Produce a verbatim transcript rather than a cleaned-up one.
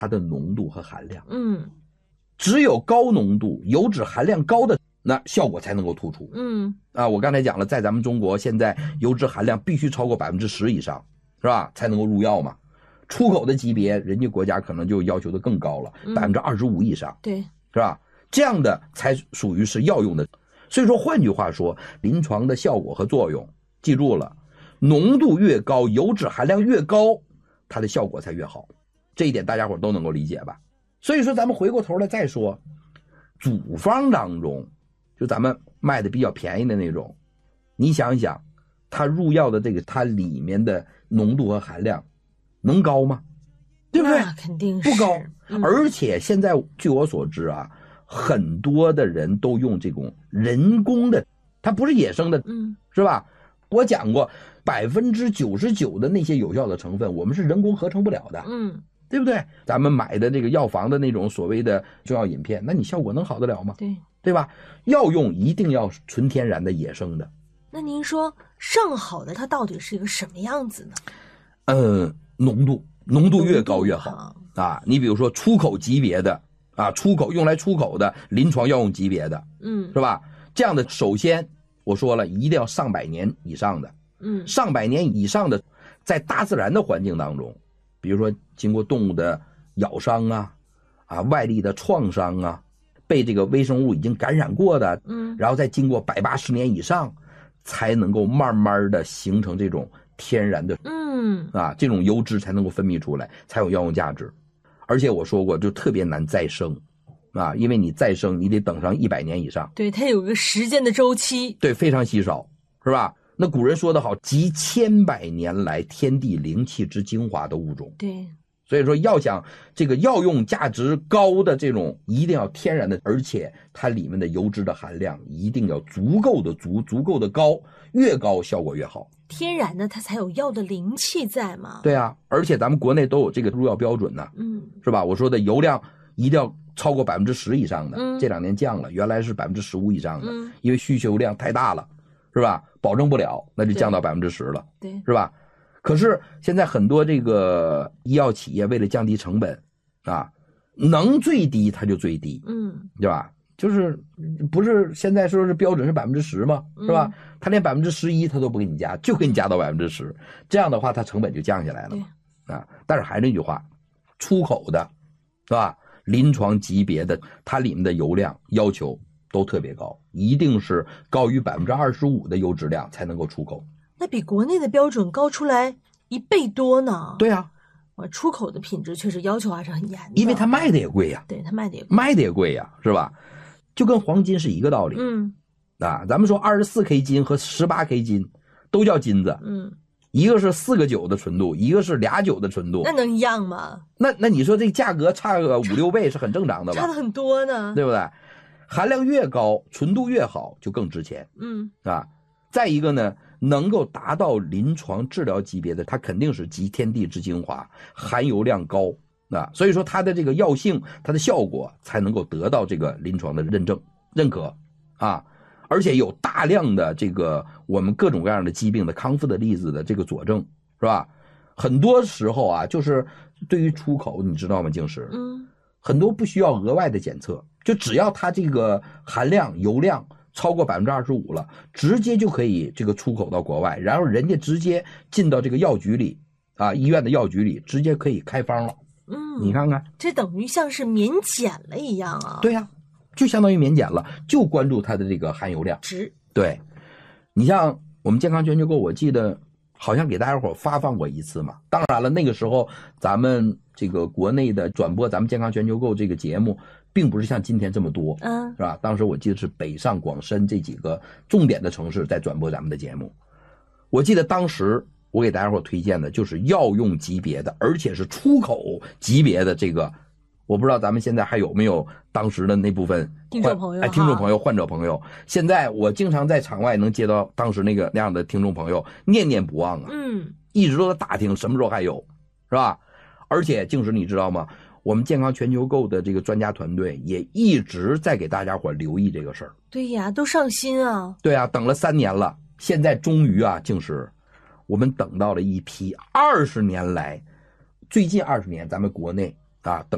它的浓度和含量。 嗯， 只有高浓度、油脂含量高的，那效果才能够突出。 嗯啊，我刚才讲了，在咱们中国现在油脂含量必须超过百分之十以上，是吧？才能够入药嘛。出口的级别，人家国家可能就要求的更高了，百分之二十五以上， 对， 是吧？这样的才属于是药用的。所以说，换句话说，临床的效果和作用，记住了，浓度越高，油脂含量越高，它的效果才越好。这一点大家伙都能够理解吧？所以说，咱们回过头来再说，组方当中，就咱们卖的比较便宜的那种，你想一想，它入药的这个它里面的浓度和含量能高吗？对不对？ 那肯定是不高。 嗯、 而且现在据我所知啊，很多的人都用这种人工的，它不是野生的， 嗯， 是吧？我讲过，百分之九十九的那些有效的成分，我们是人工合成不了的， 嗯， 对不对？咱们买的这个药房的那种所谓的中药饮片，那你效果能好得了吗？ 对， 对吧？药用一定要纯天然的、野生的。 那您说上好的它到底是一个什么样子呢？ 呃，浓度，浓度越高越好啊。 啊！你比如说出口级别的啊，出口用来出口的临床药用级别的， 嗯， 是吧？这样的首先我说了，一定要上百年以上的， 嗯， 上百年以上的，在大自然的环境当中，比如说经过动物的咬伤啊，啊外力的创伤啊，被这个微生物已经感染过的， 嗯， 然后再经过百八十年以上，才能够慢慢的形成这种天然的， 嗯， 啊，这种油脂才能够分泌出来，才有药用价值。而且我说过，就特别难再生，啊，因为你再生你得等上一百年以上， 对，它有个时间的周期， 对，非常稀少，是吧？那古人说得好，集千百年来天地灵气之精华的物种。 对， 所以说要想这个药用价值高的这种，一定要天然的，而且它里面的油脂的含量一定要足够的足，足够的高，越高效果越好。 天然的它才有药的灵气在嘛。 对啊，而且咱们国内都有这个入药标准呢， 嗯， 是吧？我说的油量一定要超过百分之十以上的， 嗯， 这两年降了，原来是百分之十五以上的， 嗯， 因为需求量太大了，是吧？保证不了，那就降到百分之十了， 对， 是吧？可是现在很多这个医药企业为了降低成本啊，能最低它就最低， 嗯， 对吧？就是不是现在说是标准是百分之十吗？是吧？ 嗯， 他连百分之十一他都不给你加，就给你加到百分之十，这样的话它成本就降下来了嘛。啊，但是还是那句话，出口的，是吧？临床级别的，它里面的油量要求都特别高，一定是高于百分之二十五的油脂量才能够出口。 那比国内的标准高出来一倍多呢。 对啊， 我出口的品质确实要求还是很严的， 因为它卖的也贵呀、啊， 对，它卖的也贵， 卖的也贵呀、啊，是吧？就跟黄金是一个道理。 嗯， 啊，咱们说二十四 K 金和十八 K 金都叫金子， 嗯， 一个是四个九的纯度，一个是俩九的纯度， 那能一样吗？ 那那你说这价格差个五六倍是很正常的吧？ 差的很多呢， 对不对？含量越高，纯度越好，就更值钱。 嗯， 啊，再一个呢，能够达到临床治疗级别的，它肯定是集天地之精华，含油量高啊，所以说它的这个药性，它的效果才能够得到这个临床的认证、认可啊，而且有大量的这个我们各种各样的疾病的康复的例子的这个佐证，是吧？很多时候啊，就是对于出口，你知道吗？净是， 嗯， 很多不需要额外的检测，就只要它这个含量、油量超过百分之二十五了，直接就可以这个出口到国外，然后人家直接进到这个药局里啊，医院的药局里，直接可以开方了。 嗯， 你看看， 这等于像是免检了一样啊。 对呀、啊，就相当于免检了，就关注它的这个含油量值。 对，你像我们健康全球购，我记得好像给大家伙发放过一次嘛。当然了，那个时候咱们这个国内的转播咱们健康全球购这个节目，并不是像今天这么多， 嗯， 是吧？当时我记得是北上广深这几个重点的城市在转播咱们的节目。我记得当时我给大家伙推荐的就是药用级别的，而且是出口级别的这个。我不知道咱们现在还有没有当时的那部分听众朋友， 哎，听众朋友、患者朋友，现在我经常在场外能接到当时那个那样的听众朋友，念念不忘啊， 嗯， 一直都在打听什么时候还有，是吧？而且净是你知道吗？我们健康全球购的这个专家团队也一直在给大家伙留意这个事儿。 对呀，都上心啊。 对啊，等了三年了，现在终于啊，净是我们等到了一批二十年来，最近二十年咱们国内啊等。